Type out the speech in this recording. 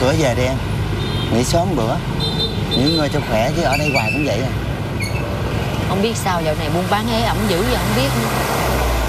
cửa về đi em. Nghỉ sớm bữa, nghỉ ngơi cho khỏe chứ ở đây hoài cũng vậy à. Không biết sao dạo này buôn bán ế ẩm dữ vậy không biết nữa.